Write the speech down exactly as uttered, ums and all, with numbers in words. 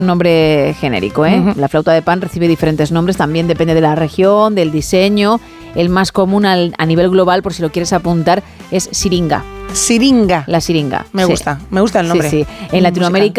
Nombre genérico, ¿eh? Uh-huh. La flauta de pan recibe diferentes nombres, también depende de la región, del diseño. El más común al, a nivel global, por si lo quieres apuntar, es siringa. Siringa. La siringa. Me sí. gusta, me gusta el nombre. Sí, sí. En Latinoamérica